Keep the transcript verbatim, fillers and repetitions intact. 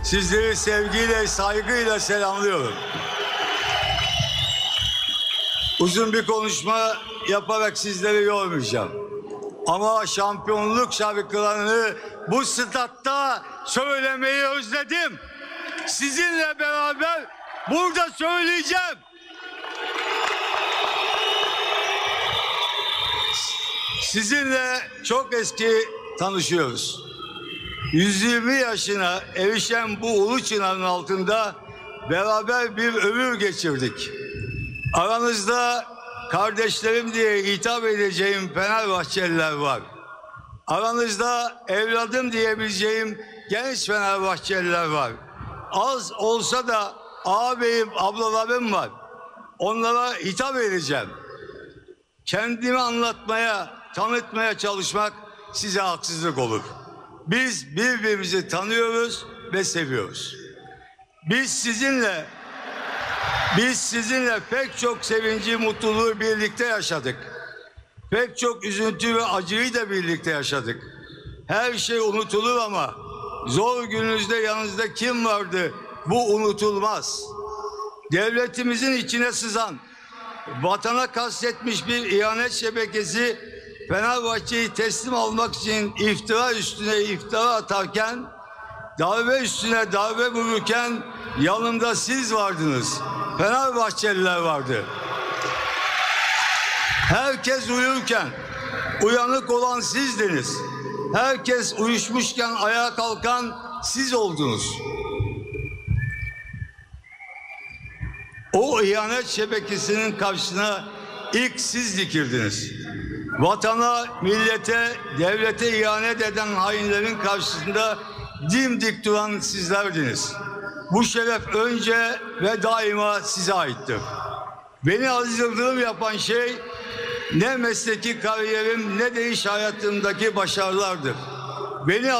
Sizleri sevgiyle, saygıyla selamlıyorum. Uzun bir konuşma yaparak sizleri yormayacağım. Ama şampiyonluk şarkılarını bu statta söylemeyi özledim. Sizinle beraber burada söyleyeceğim. Sizinle çok eski tanışıyoruz. yüz yirmi yaşına erişen bu ulu çınarın altında beraber bir ömür geçirdik. Aranızda kardeşlerim diye hitap edeceğim Fenerbahçeliler var. Aranızda evladım diyebileceğim genç Fenerbahçeliler var. Az olsa da ağabeyim, ablalarım var. Onlara hitap edeceğim. Kendimi anlatmaya, tanıtmaya çalışmak size haksızlık olur. Biz birbirimizi tanıyoruz ve seviyoruz. Biz sizinle Biz sizinle pek çok sevinci, mutluluğu birlikte yaşadık. Pek çok üzüntü ve acıyı da birlikte yaşadık. Her şey unutulur ama zor gününüzde yanınızda kim vardı? Bu unutulmaz. Devletimizin içine sızan, vatana kastetmiş bir ihanet şebekesi Fenerbahçe'yi teslim almak için iftira üstüne iftira atarken, darbe üstüne darbe vururken yanımda siz vardınız. Fenerbahçeliler vardı. Herkes uyurken uyanık olan sizdiniz. Herkes uyuşmuşken ayağa kalkan siz oldunuz. O ihanet şebekesinin karşısına ilk siz dikildiniz. Vatana, millete, devlete ihanet eden hainlerin karşısında dimdik duran sizlerdiniz. Bu şeref önce ve daima size aittir. Beni Aziz Yıldırım yapan şey ne mesleki kariyerim ne de iş hayatımdaki başarılardır. Beni